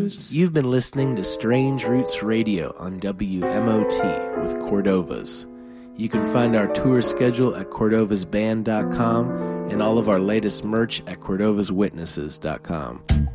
Roots. You've been listening to Strange Roots Radio on WMOT with Cordovas. You can find our tour schedule at cordovasband.com and all of our latest merch at cordovaswitnesses.com.